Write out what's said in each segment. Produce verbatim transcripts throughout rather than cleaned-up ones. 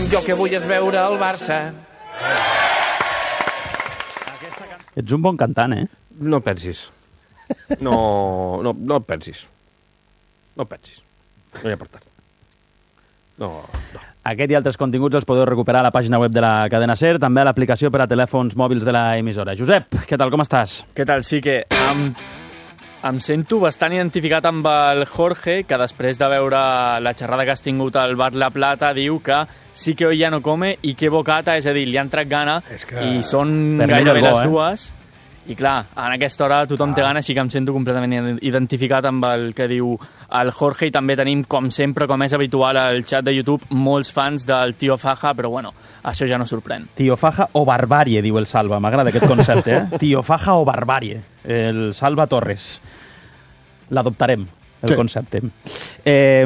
Jo que vull és veure el Barça. Ets un bon cantant, eh? No pensis. No, no, no et pensis. No et pensis. No hi ha per tant. No, no. Aquest i altres continguts els podeu recuperar a la pàgina web de la cadena SER, també a l'aplicació per a telèfons mòbils de la emissora. Josep, què tal, com estàs? Què tal? Sí que em, em sento bastant identificat amb el Jorge, que després de veure la xerrada que has tingut al Bar La Plata diu que sí que hoy ya no come i que bocata, és a dir, li han tret gana que... i són per gairebé bo, les eh? dues. I clar, en aquesta hora tothom ah. té gana, així que em sento completament identificat amb el que diu el Jorge, i també tenim, com sempre, com és habitual al xat de YouTube, molts fans del Tío Faja, però bueno, això ja no sorprèn. Tío Faja o barbàrie, diu el Salva. M'agrada aquest concepte, eh? Tío Faja o barbàrie. El Salva Torres. L'adoptarem, el sí. concepte. Eh,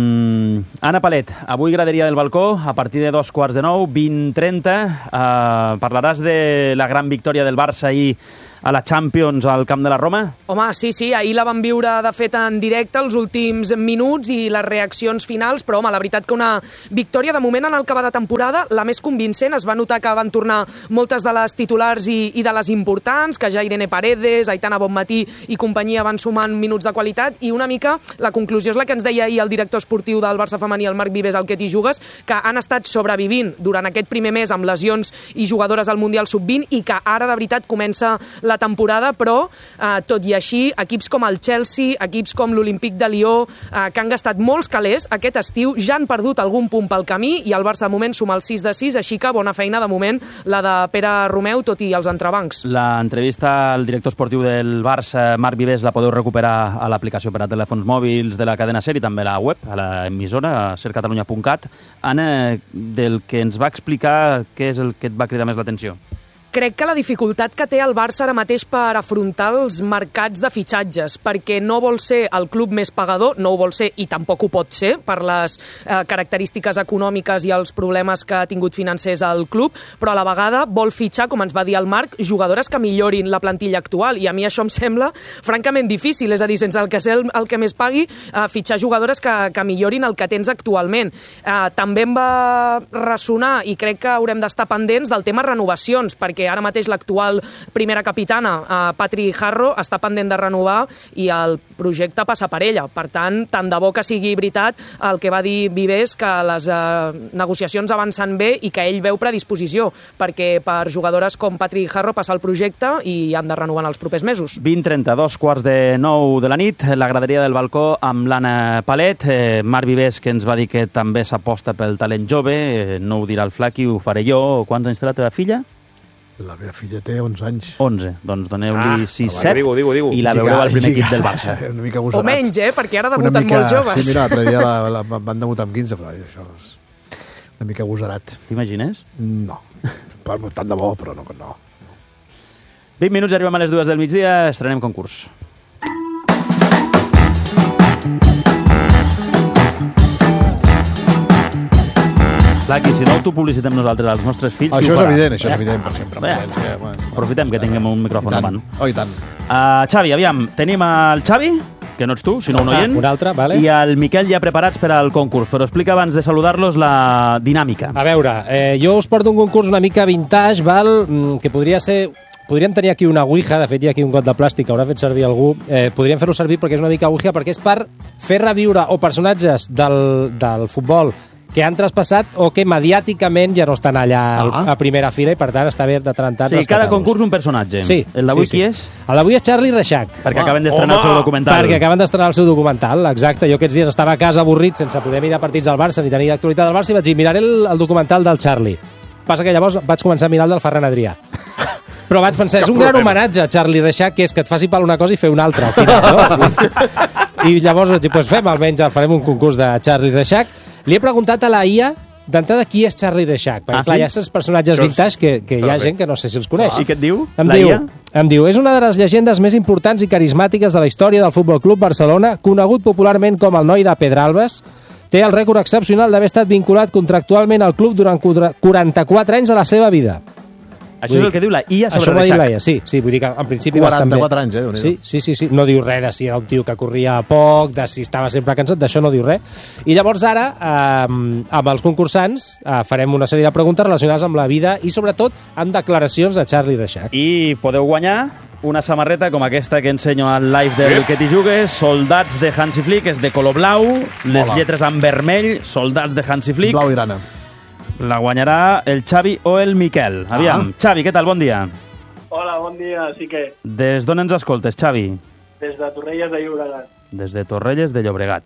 Anna Palet, avui graderia del balcó, a partir de dos quarts de nou, vint trenta, eh, parlaràs de la gran victòria del Barça ahir a la Champions al Camp de la Roma? Home, sí, sí, ahir la vam viure, de fet, en directe, els últims minuts i les reaccions finals, però, home, la veritat que una victòria, de moment, en el que va de temporada, la més convincent. Es va notar que van tornar moltes de les titulars i, i de les importants, que ja Irene Paredes, Aitana Bonmatí i companyia van sumant minuts de qualitat, i una mica la conclusió és la que ens deia ahir el director esportiu del Barça femení, el Marc Vives, al que t'hi jugues, que han estat sobrevivint durant aquest primer mes amb lesions i jugadores al Mundial sub vint i que ara, de veritat, comença la la temporada, però eh, tot i així, equips com el Chelsea, equips com l'Olímpic de Lió, eh, que han gastat molts calés aquest estiu, ja han perdut algun punt pel camí i el Barça de moment suma el sis de sis, així que bona feina de moment la de Pere Romeu, tot i els entrebancs. L'entrevista al director esportiu del Barça, Marc Vives, la podeu recuperar a l'aplicació per a telèfons mòbils de la cadena SER i també a la web, a l'emissora, a ser catalunya punt cat. Anna, del que ens va explicar, què és el que et va cridar més l'atenció? Crec que la dificultat que té el Barça ara mateix per afrontar els mercats de fitxatges, perquè no vol ser el club més pagador, no ho vol ser i tampoc ho pot ser per les eh, característiques econòmiques i els problemes que ha tingut financers al club, però a la vegada vol fitxar, com ens va dir el Marc, jugadores que millorin la plantilla actual, i a mi això em sembla francament difícil, és a dir, sense el que ser el, el que més pagui, eh, fitxar jugadores que, que millorin el que tens actualment. Eh, també em va ressonar, i crec que haurem d'estar pendents del tema renovacions, perquè ara mateix l'actual primera capitana, eh, Patri Jarro, està pendent de renovar i el projecte passa per ella. Per tant, tant de bo que sigui veritat el que va dir Vives, que les eh, negociacions avancen bé i que ell veu predisposició, perquè per jugadores com Patri Jarro passa el projecte i han de renovar en els propers mesos. vint trenta-dos, quarts de nou de la nit, la graderia del balcó amb l'Anna Palet. Eh, Marc Vives, que ens va dir que també s'aposta pel talent jove, eh, no ho dirà el Flaqui, ho faré jo. Quants anys té la teva filla? La meva filla té onze anys. onze, doncs doneu-li Ah, sis va, set digo, digo, digo. i la veureu al primer equip del Barça. Una mica agosarat. O menys, eh? Perquè ara Una debuten mica- molt joves. Sí, mira, l'altre dia la, la, van debutar amb quinze, però això és una mica agosarat. T'imagines? No, per, tant de bo, però no. no. vint minuts, arribem a les dues del migdia, estrenem concurs. Flaqui, si no autopublicitem nosaltres als nostres fills... Això qui ho és farà? evident, això és evident, per sempre. Bé, ja Sí, està. bueno. Aprofitem que tinguem un micròfon I tant. davant. Oh, i tant. Uh, Xavi, aviam, tenim el Xavi, que no ets tu, sinó un Ah, oient, un altre, vale. i el Miquel ja preparats per al concurs, però explica abans de saludar-los la dinàmica. A veure, eh, jo us porto un concurs una mica vintage, val? Mm, que podria ser... Podríem tenir aquí una ouija, de fet hi ha aquí un got de plàstic que haurà fet servir algú, eh, podríem fer-ho servir perquè és una mica ouija, perquè és per fer reviure o personatges del, del futbol que han traspassat o que mediàticament ja no estan allà Ah. a primera fila i per tant està bé de tant en tant Sí, cada rescatar-los. concurs un personatge. Sí. El d'avui sí, sí. qui és? El d'avui és Charlie Reixac. Perquè acaben d'estrenar el seu documental. Perquè acaben d'estrenar el seu documental, exacte. Jo aquests dies estava a casa avorrit sense poder mirar partits del Barça ni tenir actualitat del Barça i vaig dir, miraré el, el documental del Charlie. Passa que llavors vaig començar a mirar el del Ferran Adrià. Però vaig pensar, és un gran homenatge a Charlie Reixac, que és que et faci per una cosa i fer una altra al final, no? I llavors vaig dir, doncs fem almenys, farem un concurs de Charlie Reixac. Li he preguntat a la I A d'entrada qui és Charlie Reixac, perquè Ah, clar, sí? hi ha certs personatges vintage que, que hi ha gent que no sé si els coneix. I què et diu? Em La diu, I A? em diu, és una de les llegendes més importants i carismàtiques de la història del Futbol Club Barcelona, conegut popularment com el noi de Pedralbes. Té el rècord excepcional d'haver estat vinculat contractualment al club durant quaranta-quatre anys de la seva vida. Això és el que diu la I A sobre Això ho va dir Reixac. la I A, sí, sí, vull dir que en principi bastant bé. quaranta-quatre anys, eh? Déu-n'hi-do. Sí, sí, sí, sí, no diu res de si era un tio que corria poc, de si estava sempre cansat, d'això no diu res. I llavors ara, eh, amb els concursants, eh, farem una sèrie de preguntes relacionades amb la vida i sobretot amb declaracions de Charlie Reixac. I podeu guanyar una samarreta com aquesta que ensenyo al live del Que t'hi jugues, soldats de Hansi Flick, és de color blau, les Hola. lletres en vermell, soldats de Hansi Flick. Blau i grana. La guanyarà el Xavi o el Miquel. Aviam, Xavi, què tal? Bon dia. Hola, bon dia, sí que Des d'on ens escoltes, Xavi? des de Torrelles de Llobregat. Des de Torrelles de Llobregat.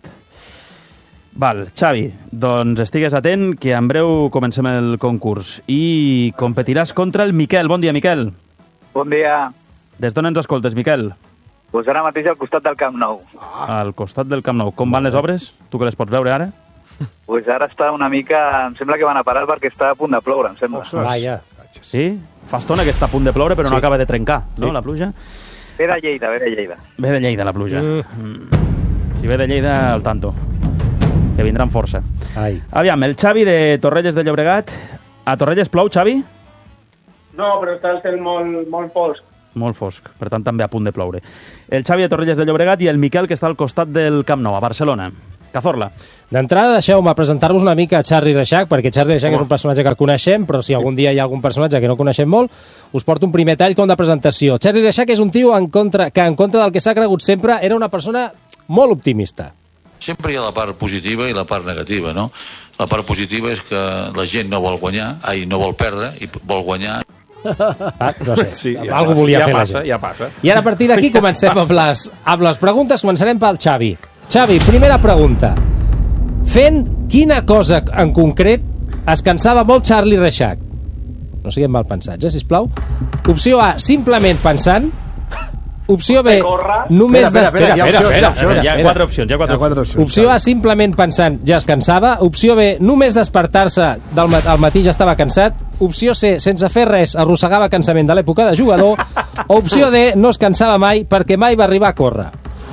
Val, Xavi, doncs estigues atent que en breu comencem el concurs i competiràs contra el Miquel. Bon dia, Miquel. Bon dia. Des d'on ens escoltes, Miquel? Pues ara mateix al costat del Camp Nou. Al costat del Camp Nou. Com van les obres? Tu que les pots veure ara? Pues ara està una mica... Em sembla que van a parar perquè està a punt de ploure, em sembla. Vaja. Sí? Fa estona que està a punt de ploure, però Sí. no acaba de trencar, no, Sí. la pluja? Ve de Lleida, ve de Lleida. Ve de Lleida, la pluja. Mm. Si ve de Lleida, al tanto. Que vindran força. Ai. Aviam, el Xavi de Torrelles de Llobregat. A Torrelles plou, Xavi? No, però està el cel molt, molt fosc. Molt fosc, per tant també a punt de ploure. El Xavi de Torrelles de Llobregat i el Miquel, que està al costat del Camp Nou, a Barcelona. Cazorla. D'entrada, deixeu-me presentar-vos una mica a Charlie Reixac, perquè Charlie Reixac és un personatge que coneixem, però si algun dia hi ha algun personatge que no coneixem molt, us porto un primer tall com de presentació. Charlie Reixac és un tio en contra, que, en contra del que s'ha cregut sempre, era una persona molt optimista. Sempre hi ha la part positiva i la part negativa, no? La part positiva és que la gent no vol guanyar, ai, no vol perdre, i vol guanyar. Ah, no sé, Sí, ja algú passa, volia ja fer passa, la gent. ja passa. I ara a partir d'aquí comencem amb les, amb les preguntes, començarem pel Xavi. Xavi, primera pregunta. Fent quina cosa en concret es cansava molt Charlie Reixac? No siguem mal pensats, eh, sisplau. Opció A, simplement pensant. Opció B, només... Espera, espera, espera, hi ha opcions, hi ha opcions. Hi ha quatre opcions, hi ha Hi quatre ha quatre opcions. opcions. Opció A, simplement pensant, ja es cansava. Opció B, només despertar-se del mat al matí ja estava cansat. Opció C, sense fer res, arrossegava cansament de l'època de jugador. O opció D, no es cansava mai perquè mai va arribar a córrer.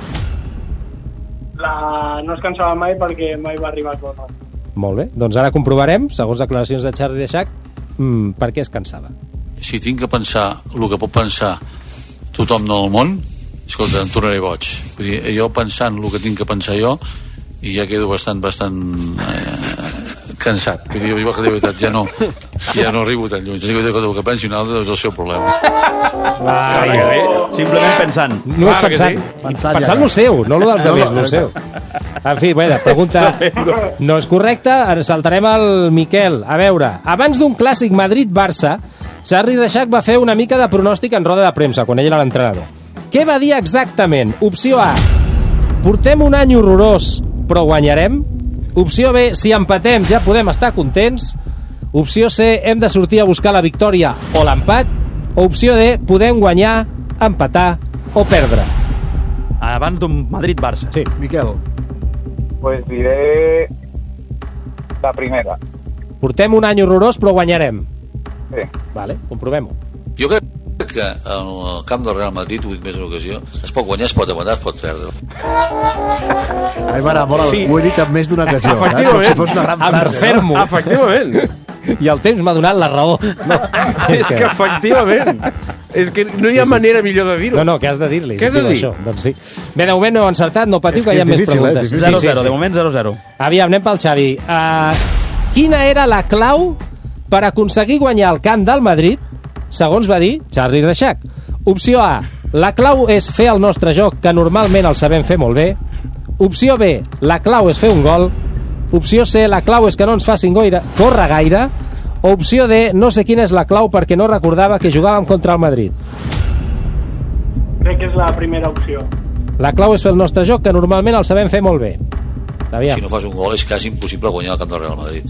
La... No es cansava mai perquè mai va arribar a córrer. Molt bé, doncs ara comprovarem, segons declaracions de Charlie Reixac, mmm, per què es cansava. Si tinc que pensar el que pot pensar tothom del món, escolta, em tornaré boig. Vull dir, jo pensant el que tinc que pensar jo, i ja quedo bastant, bastant eh, cansat. Vull dir, jo, de veritat, ja no, ja no arribo tan lluny. Jo dic que el que pensi un altre és el seu problema. Clar que bé, simplement pensant. No és pensant, Pensant pensant ja. lo seu, no lo dels demés, lo seu. En fi, bueno, pregunta no és correcta, ara saltarem al Miquel. A veure, abans d'un clàssic Madrid-Barça, Charlie Reixac va fer una mica de pronòstic en roda de premsa, quan ell era l'entrenador. Què va dir exactament? Opció A, portem un any horrorós, però guanyarem. Opció B, si empatem ja podem estar contents. Opció C, hem de sortir a buscar la victòria o l'empat. O opció D, podem guanyar, empatar o perdre. Abans d'un Madrid-Barça. Sí. Miquel. Pues diré la primera. Portem un any horrorós, però guanyarem. Sí. Vale, comprovem-ho. Jo crec que en el camp del Real Madrid, ho he dit més d'una ocasió, es pot guanyar, es pot empatar, es pot perdre. Ai, mare, molt, sí. Ho he dit en més d'una ocasió. Saps? Com si fos una gran Em frase. refermo. Efectivament. I el temps m'ha donat la raó. No, És que efectivament. És que no hi ha manera millor de dir-ho. No, no, què has de dir-li? Què has de Diu dir? Això. Doncs sí. Bé, de moment no he encertat, no patiu, És que, que hi ha és més difícil, eh? preguntes. És difícil. zero zero, de moment zero zero. Aviam, anem pel Xavi. Uh, quina era la clau per aconseguir guanyar el camp del Madrid, segons va dir Charlie Reixac? Opció A, la clau és fer el nostre joc, que normalment el sabem fer molt bé. Opció B, la clau és fer un gol. Opció C, la clau és que no ens facin goire, córrer gaire. O opció D, no sé quina és la clau perquè no recordava que jugàvem contra el Madrid. Crec que és la primera opció. La clau és fer el nostre joc, que normalment el sabem fer molt bé. Aviam. Si no fas un gol és quasi impossible guanyar el camp del Real Madrid.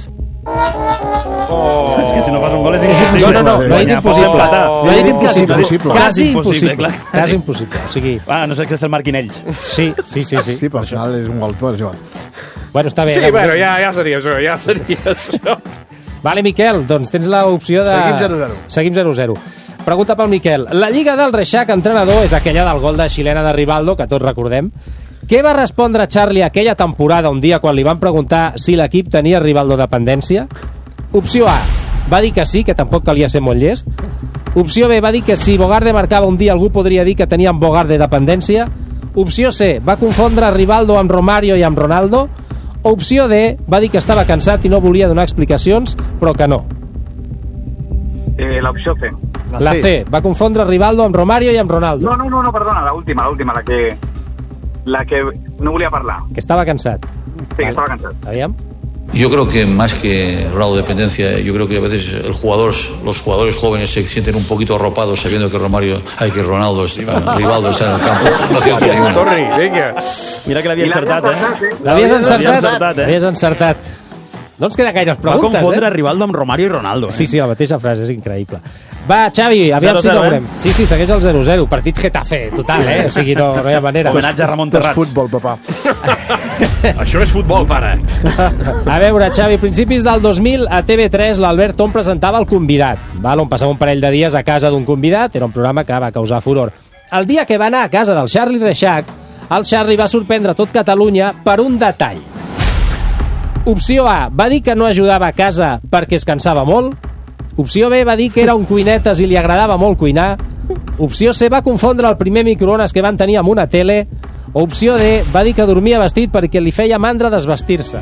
Oh. És que si no fas un gol és No, impossible. no, no, no he dit Guanyar, impossible. pot empatar. No he dit impossible. impossible. Quasi Quasi impossible. impossible, clar. Quasi impossible. O sigui, Ah, no sé que se'l marquin ells. sí, sí, sí. sí. Sí, però al final és un gol. Però és igual. Bueno, està bé. Sí, de bueno, moment. ja, ja seria això, ja seria això. Vale, Miquel, doncs tens l'opció de... Seguim zero zero. Seguim zero zero. Pregunta pel Miquel. La Lliga del Reixac, entrenador, és aquella del gol de xilena de Rivaldo, que tots recordem. Què va respondre Charlie aquella temporada un dia quan li van preguntar si l'equip tenia Rivaldo dependència? Opció A, va dir que sí, que tampoc calia ser molt llest. Opció B, va dir que si Bogarde marcava un dia algú podria dir que tenia en Bogarde dependència. Opció C, va confondre Rivaldo amb Romario i amb Ronaldo. Opció D, va dir que estava cansat i no volia donar explicacions, però que no. Eh, L'opció C. La C, va confondre Rivaldo amb Romario i amb Ronaldo. No, no, no, no, perdona, la última, la última, la que, la que no volia parlar. Que estaba cansat. Sí, que estaba cansado. Aviam. Yo creo que más que grado de dependencia, yo creo que a veces el jugador, los jugadores jóvenes se sienten un poquito arropados sabiendo que Romario, ay, que Ronaldo, está, Rivaldo está en el campo. No acierto ninguno. Torri, vinga. Mira que l'havia encertat, eh? L'havies encertat? encertat, eh? L'havies encertat. No ens queda gaires Va preguntes, confondre eh? Rivaldo amb Romario i Ronaldo, eh? Sí, sí, la mateixa frase, és increïble. Va, Xavi, aviam zero si no zero, eh? veurem. Sí, sí, segueix el zero zero. Partit Getafe, total, eh? O sigui, no, no hi ha manera. Homenatge a Ramon És Terrats. futbol, papà. Això és futbol, pare. A veure, Xavi, a principis del dos mil a T V tres l'Albert Tom presentava El Convidat, val? On passava un parell de dies a casa d'un convidat, era un programa que va causar furor. El dia que va anar a casa del Charlie Reixac, el Charlie va sorprendre tot Catalunya per un detall. Opció A, va dir que no ajudava a casa perquè es cansava molt. Opció B, va dir que era un cuinetes i li agradava molt cuinar. Opció C, va confondre el primer microones que van tenir amb una tele. Opció D, va dir que dormia vestit perquè li feia mandra desvestir-se.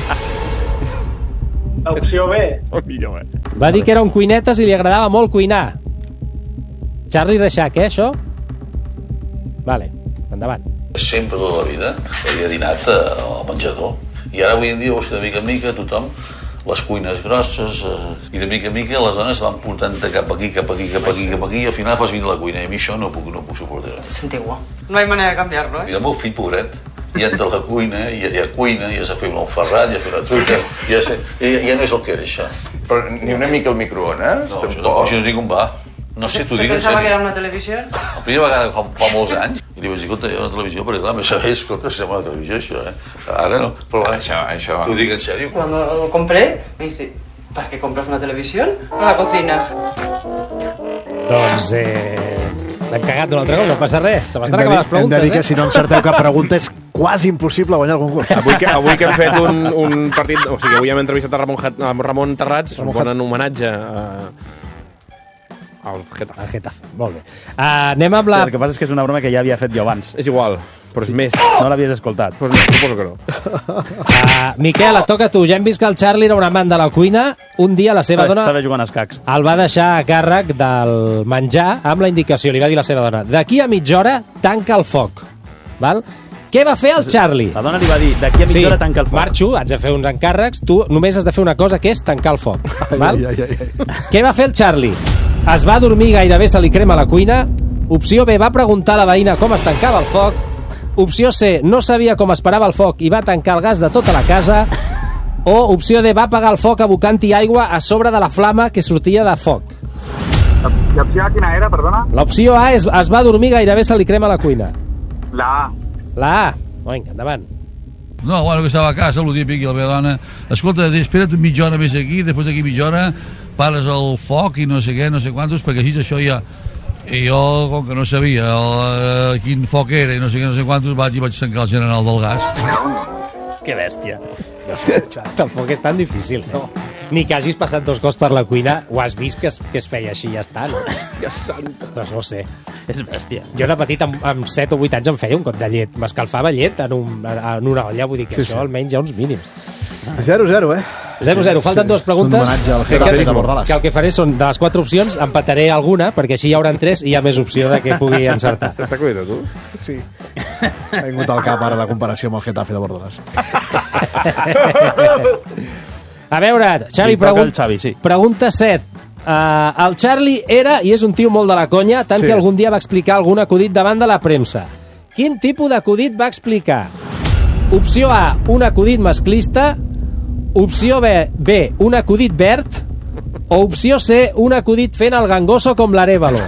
Opció B. Oh, millor, eh? Va dir que era un cuinetes i li agradava molt cuinar. Charlie Reixac, eh, això? Vale, endavant. Sempre tota la vida havia dinat al menjador. I ara avui en dia veus que de mica en mica tothom, les cuines grosses, eh, i de mica en mica les dones van portant cap aquí, cap aquí, cap aquí, cap aquí, i al final fas vindre a la cuina. I a mi això no puc, no puc suportar. Es antiguo. No hay manera de cambiarlo, ¿eh? I el meu fill, pobret, ja entra a la cuina, ja, ja cuina, ja s'ha fet un ferrat, ja fa una truita, ja, sé, ja, ja no és el que era, això. Però ni una mica al microones? No, això no, això no dic on va. No sé, t'ho ¿Se dic en pensaba sèrio. que era una televisión? La primera vegada fa, fa molts anys, i li vaig dir, escolta, hi ha una televisió, perquè clar, me sabés, escolta, sembla una televisió, això, eh? Ara no, però això, això... T'ho dic en sèrio. Cuando lo compré, me dice, ¿para qué compras una televisión? A la cocina. Doncs, eh... l'hem cagat un altre cop, no passa res. Se m'estan Hem de acabant dir- les preguntes, hem de dir que eh? si no encerteu cap pregunta és quasi impossible guanyar algun concurs. Avui que, avui que hem fet un, un partit... O sigui, avui hem entrevistat a Ramon, a Ramon Terrats, Ramon un bon homenatge a... al Getafe. El Getafe, molt bé. Uh, anem amb la... El que passa és que és una broma que ja havia fet jo abans. És igual, però és més. No l'havies escoltat. Pues no, suposo que no. Uh, Miquel, et toca a tu. Ja hem vist que el Charlie era un amant de la cuina. Un dia la seva dona Estava jugant a escacs. el va deixar a càrrec del menjar amb la indicació. Li va dir la seva dona, d'aquí a mitja hora tanca el foc. Val? Què va fer el Charlie? La dona li va dir, d'aquí a mitja Sí, hora tanca el foc. marxo, haig de fer uns encàrrecs, tu només has de fer una cosa, que és tancar el foc. Val? Ai, ai, ai, ai. Què va fer el Charlie? Es va dormir, gairebé se li crema la cuina. Opció B, va preguntar a la veïna com es tancava el foc. Opció C, no sabia com es parava el foc i va tancar el gas de tota la casa. O opció D, va apagar el foc abocant-hi aigua a sobre de la flama que sortia de foc. L'opció A quina era, perdona? L'opció A és, es va dormir, gairebé se li crema la cuina. La A. La A. Vinga, endavant. No, bueno, que estava a casa, el típic, i la meva dona, escolta, espera't mitja hora més aquí, després d'aquí mitja hora pares el foc i no sé què, no sé quantos, perquè així això ja... I jo, com que no sabia el, eh, quin foc era i no sé què, no sé quantos, vaig i vaig tancar el general del gas. Que bèstia. El foc és tan difícil, no? Ni que hagis passat dos cops per la cuina, ho has vist que es, que es feia així i ja està, no? Doncs no ho sé. És bèstia. Jo de petit, amb, amb set o vuit anys, em feia un got de llet. M'escalfava llet en, un, en una olla, vull dir que Sí, sí, això sí. almenys hi ha uns mínims. zero zero, eh? zero zero, falten dues preguntes. És un homenatge al que, Getafe de que, Bordalàs. que el que faré són, de les quatre opcions, empataré alguna, perquè així hi haurà tres i hi ha més opció de que pugui encertar. T'està cuida, tu? Sí. M'ha vingut al cap ara la comparació amb el Getafe de Bordalàs. A veure, Xavi, Li toca pregun al Xavi, sí. pregunta set. Uh, el Charlie era, i és un tio molt de la conya, tant Sí. que algun dia va explicar algun acudit davant de la premsa. Quin tipus d'acudit va explicar? Opció A, un acudit masclista. Opció B, B, un acudit verd. O opció C, un acudit fent el gangoso com l'Arevalo.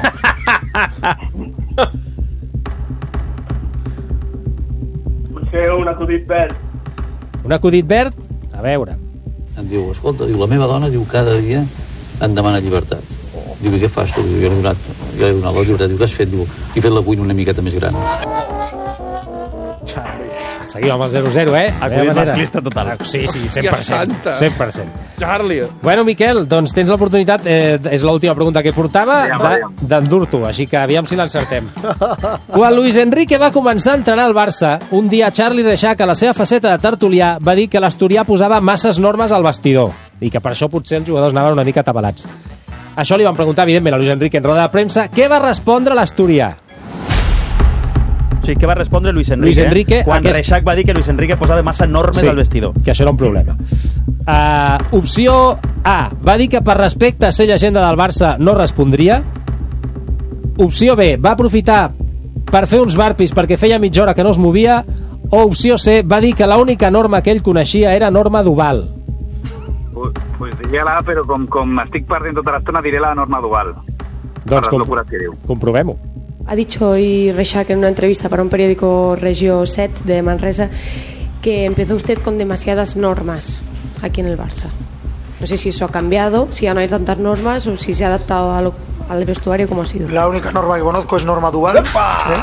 Potser un acudit verd. Un acudit verd? A veure. Em diu, escolta, diu, la meva dona diu cada dia em demana llibertat. Diu, i què fas tu? Diu, jo, he donat, jo he donat la llibertat. Diu, què has fet? Diu, he fet la cuina una miqueta més gran. Charlie. Seguim amb el zero zero, eh? Acudit masclista total. Sí, sí, cent per cent. cent per cent. Charlie. Bueno, Miquel, doncs tens l'oportunitat, eh, és l'última pregunta que portava, d'endur-t'ho, així que aviam si l'encertem. Quan Luis Enrique va començar a entrenar al Barça, un dia Charlie Reixac, a la seva faceta de tertulià, va dir que l'asturià posava masses normes al vestidor i que per això potser els jugadors anaven una mica atabalats. Això li van preguntar, evidentment, a Luis Enrique en roda de premsa. Què va respondre l'asturià? Sí, què va respondre Luis Enrique? Luis Enrique quan aquest... Reixac va dir que Luis Enrique posava massa normes sí, al vestidor. Que això era un problema. Uh, opció A. Va dir que per respecte a ser llegenda del Barça no respondria. Opció B. Va aprofitar per fer uns barpis perquè feia mitja hora que no es movia. O opció C. Va dir que l'única norma que ell coneixia era norma Duval. Pues, pues diria la A, però com, com estic perdent tota l'estona diré la norma Duval. Doncs com, que diu. comprovem-ho. Ha dicho hoy Reixac en una entrevista para un periódico Regio set de Manresa que empezó usted con demasiadas normas aquí en el Barça. No sé si eso ha cambiado, si ya no hay tantas normas o si se ha adaptado a lo, al vestuario como ha sido. La única norma que conozco es norma Duval. ¿Eh?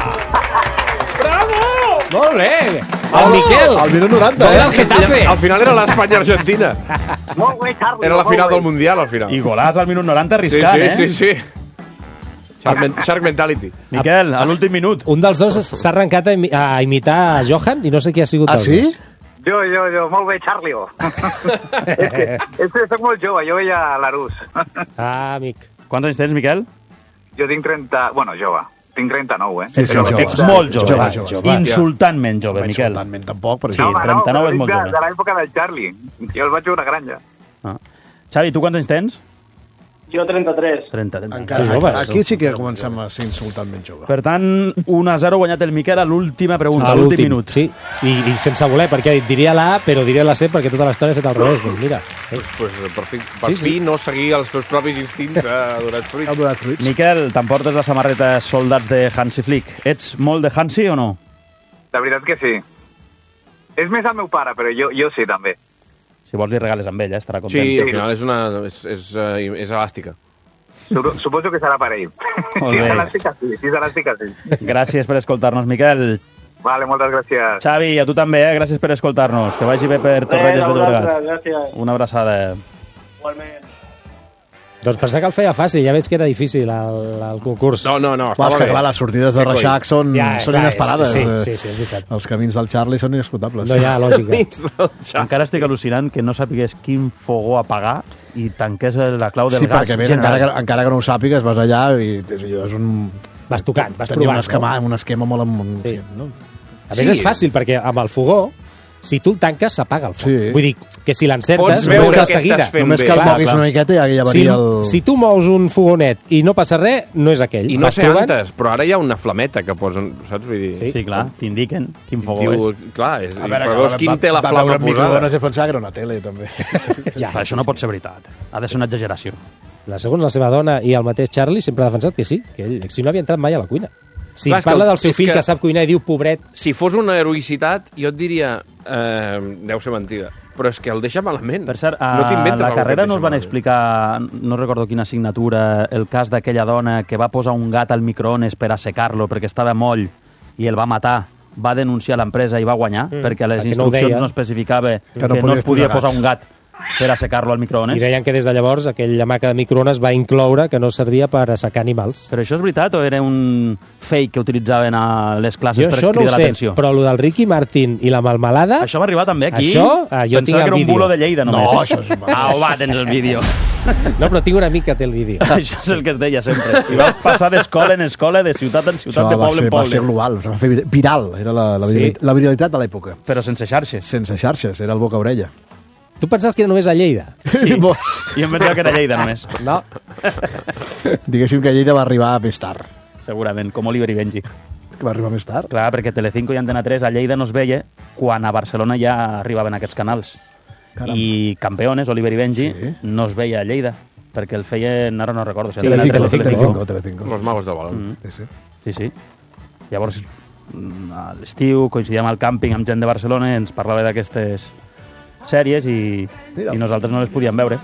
¡Bravo! Molt bé! El Miquel! Al minut noranta, Gol eh? del Getafe! Al final era l'Espanya-Argentina. Molt bé, Charlie. Era la final del Mundial, al final. I golàs al minut noranta arriscant, sí, sí, eh? Sí, sí, sí. Shark, men Shark Mentality. Miquel, a l'últim minut. Un dels dos s'ha arrencat a, imi a imitar a Johan i no sé qui ha sigut ah, el sí? dos. Jo, jo, jo, molt bé, Charlie. és que, és que soc molt jove, jo veia l'Arús. Ah, amic. Quants anys tens, Miquel? Jo tinc trenta... Bueno, jove. Tinc trenta-nou, eh? Sí, sí, jove. Ets molt jove. jove, jove, jove. Insultantment jove, no, Miquel. Insultantment tampoc, però sí. No, trenta-nou no, és molt de, jove. de l'època del Charlie. Jo el vaig veure a granja. Ah. Xavi, tu quants anys tens? Jo trenta-tres. trenta, trenta. Encara, joves. aquí sí que comencem a ser insultantment jove. Per tant, un a zero guanyat el Miquel a l'última pregunta, A a l'últim minut. Sí, I, i sense voler, perquè ha dit, diria la A, però diria la C perquè tota l'estona he fet al revés. Doncs mira. Pues, pues, per fi, per Sí, fi sí. no seguir els teus propis instints ha donat fruits. Ha donat fruits. Miquel, t'emportes la samarreta Soldats de Hansi Flick. Ets molt de Hansi o no? La veritat que sí. És més el meu pare, però jo, jo sí, també. Si vols li regales amb ell, eh? Estarà content. Sí, al final és, una, és, és, uh, és elàstica. Suposo que serà per ell. Molt Si bé. és elàstica, sí. Si és elàstica, sí. Gràcies per escoltar-nos, Miquel. Vale, moltes gràcies. Xavi, a tu també, eh? Gràcies per escoltar-nos. Que vagi bé per Torrelles de Llobregat. Gràcies. Una abraçada. Igualment. Doncs pensar que el feia fàcil, ja veig que era difícil el, el concurs. No, no, no, Clar, estava és que, bé. clar, les sortides de Reixac són, Ja, són clar, inesperades. sí, eh? sí, sí, és veritat. Els camins del Charlie són inescrutables. No hi ha lògica. Encara estic al·lucinant que no sàpigues quin fogó apagar i tanqués la clau del Sí, gas perquè més, encara, que, encara que no ho sàpigues, vas allà i és, és un... Vas tocant, vas tenia provant. un esquema, no? un esquema molt... Amb, Sí. no? A més, Sí. és fàcil, perquè amb el fogó, si tu el tanques, s'apaga el foc. Sí. Vull dir, que si l'encertes, Pots no veure és de què seguida. estàs fent Només bé. que el Clar, moguis clar. una miqueta i ja Si, varia el... si tu mous un fogonet i no passa res, no és aquell. I no Vas sé provant? antes, però ara hi ha una flameta que posen, saps? Vull dir, Sí, sí clar, t'indiquen quin fogó diu, és. clar, és, A veure, però que veus quin té la va flama veure posada. microones i pensava que era una tele, també. Ja, Això no pot ser veritat. Ha de ser una exageració. La, segons la seva dona i el mateix Charlie sempre ha defensat que sí, que ell, si no havia entrat mai a la cuina. Si Clar, és parla que- del seu és fill que... que- que sap cuinar i diu pobret, Si fos una heroïcitat, jo et diria... Eh, deu ser mentida. Però és que el deixa malament. Per cert, a no t'inventes la alguna carrera que et no deixa us van malament. explicar, no recordo quina assignatura, el cas d'aquella dona que va posar un gat al microones per assecar-lo perquè estava moll i el va matar, va denunciar l'empresa i va guanyar, Mm, perquè a les perquè no ho instruccions deia. no especificava que, no no, podies es podia posar posar un gats. gat per assecar-lo al microones. i deien que des de llavors aquella maca de microones va incloure que no servia per assecar animals. Però això és veritat o era un fake que utilitzaven a les classes Jo per això no ho cridar sé, l'atenció? però el del Ricky Martin i la melmelada... Això va arribar també aquí? Això, ah, jo tinc Pensava el que era un vídeo. bulo de Lleida només. No, això és... Au, va, tens el vídeo. No, però tinc un amic que té el vídeo. Això és el que es deia sempre. Si va passar d'escola en escola, de ciutat en ciutat, Això de va poble ser, en va ser poble. global, es va fer viral, era la, la, Sí. viralitat, la viralitat de l'època. Però sense xarxes. Sense xarxes, era el boca-orella. Tu pensaves que era només a Lleida? Sí. Bo, I em pensava que era Lleida només. No. diguéssim que Lleida va arribar més tard. Segurament, com Oliver i Benji. Que va arribar més tard. Clar, perquè Telecinco i Antena tres a Lleida no es veia quan a Barcelona ja arribaven aquests canals. Caram. I Campeones, Oliver i Benji, Sí. no es veia a Lleida, perquè el feien, ara no recordo. Si Telecinco, Antena tres o Telecinco, Telecinco. Los magos del balón. Mm. Sí, sí. Sí, sí. Llavors, mm, a l'estiu, coincidíem al càmping amb gent de Barcelona i ens parlava d'aquestes sèries i, Mira. i nosaltres no les podíem veure.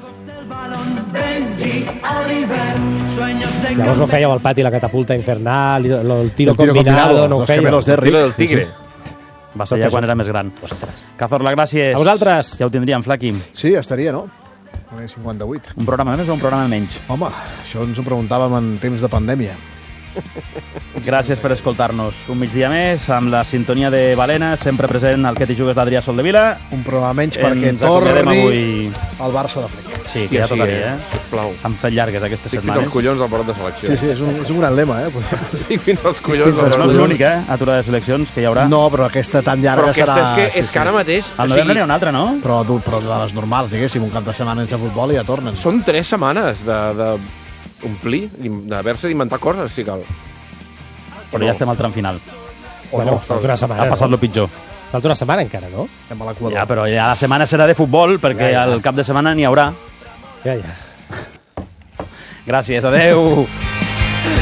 Llavors no fèieu el pati, la catapulta infernal, i lo- el tiro, El tiro combinado, combinado, no ho los fèieu. gemelos de El tiro Rick. del tigre. Va ser Tot ja això. quan era més gran. Ostres. Cazorla, gràcies. A vosaltres. Ja ho tindríem, Flaqui. Sí, estaria, no? cinquanta-vuit. Un programa més o un programa menys? Home, això ens ho preguntàvem en temps de pandèmia. Gràcies per escoltar-nos. Un migdia més, amb la sintonia de Balena, sempre present al Que t'hi jugues d'Adrià Soldevila. Un programa menys perquè Ens acomiadem torni avui... el Barça de Flick. Sí, que ja sí, tocaria, eh? Sisplau. S'han fet llargues aquestes Estic fins setmanes. als collons del parot de selecció. Sí, sí, és un, és un gran lema, eh? Estic fins als collons Fins del als No parot és de l'única, eh? Aturada de seleccions que hi haurà. No, però aquesta tan Però llarga aquesta serà... és que, és que ara mateix... Al novembre n'hi ha una altra, no? Però, du- però de les normals, diguéssim, un cap de setmana sense futbol i ja tornen. Són tres setmanes de, de omplir, d'haver-se d'inventar coses, si cal. Però ja estem al tram final. Bueno, falta una setmana. Ha passat no? lo pitjor. Falta una setmana encara, no? Estem a l'Equador. Ja, però ja la setmana serà de futbol, perquè Ja, ja. al cap de setmana n'hi haurà. Ja, ja. Gràcies, adeu.